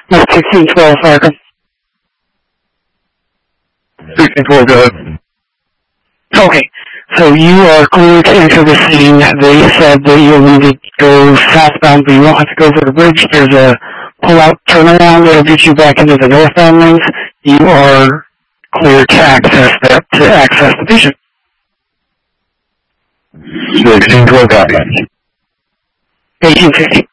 No, 1612, Arkham. 1612, go ahead. Okay, so you are clear to enter the scene. They said that you'll need to go southbound, but you won't have to go over the bridge. There's a pull-out turnaround that'll get you back into the northbound lanes. You are clear to access the vision. 1612, copy. 1850.